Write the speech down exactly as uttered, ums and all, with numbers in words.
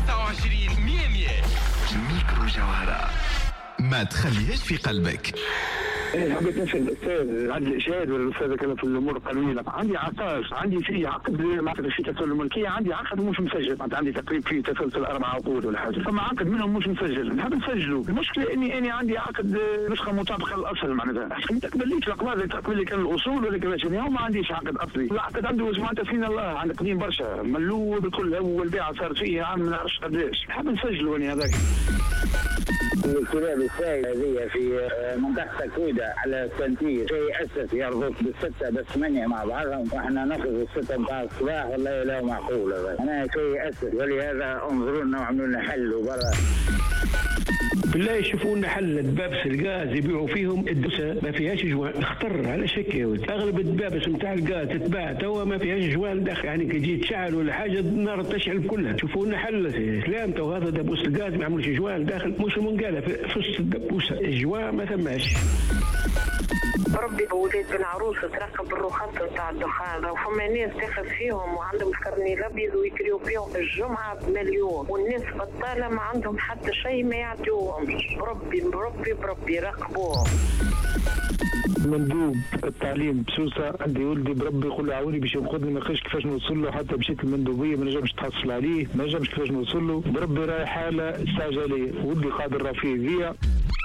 ستة وعشرين مية مية. ميكرو جوهرة، ما تخليهاش في قلبك. ايه حبيت نسال الاستاذ عادل الاشهاد ولا الاستاذ كذا في الامور القانونيه. عندي عقار، عندي فيه عقد معناتها في تسلل الملكيه، عندي عقد مش مسجل، معناتها عندي تقريب فيه تسلسل اربع عقود ولا حاجه، فما عقد منهم مش مسجل، نحب نسجله. المشكله اني اني عندي عقد نسخه مطابقه للاصل، معناتها ما تقبليش الاقبال اللي تقبل لي كان الاصول ولا كذا شيء، ما عنديش عقد اصلي. العقد عنده معناتها فينا الله، عند قديم برشا ملوه بكل اول بيعه صار فيه عام ما نعرفش قداش، نحب نسجله انا هذاك. الكلاب السائل هذه في منطقة تكويدة على التنتير شيء أسف يربط بالستة بالثمانية مع بعضهم، وإحنا ناخذ الستة متاع الصباح والله لا معقول هذا. أنا شيء أسف، ولهذا انظروا لنا وعملوا لنا حل وبرا. بالله يشوفوا لنا حل. الدبابس الغاز يبيعوا فيهم الدوسه ما فيهاش جوان، خطر على شك يا ولد. اغلب الدبابس نتاع الغاز تتباع توا ما فيهاش جوان داخل، يعني كي تجي تشعل ولا حاجه النار تشعل كلها. شوفوا لنا حل سلام. تو هذا دبوس الغاز ما يعملوش جوان داخل، مش منقاله في وسط الدبوسه الجوان ما ثماش. ربي ولاد بن عروس ترقب الرخص نتاع الدخان، وفما ناس تاخذ فيهم وعندهم الكرني الابيض ويكريو فيهم في الجمعه بمليون، والناس بطاله ما عندهم حتى شيء ما يعطيوهمش. بربي بربي بربي راقبوهم. مندوب التعليم بسوسه عندي ولدي بربي يقول له عاوني باش ينقذني، ما لقيتش كيفاش نوصل له، حتى مشيت المندوبيه ما نجمش تحصل عليه، ما نجمش كيفاش نوصل له. بربي رايح حاله استعجاليه، ولدي قادر راه فيه فيا.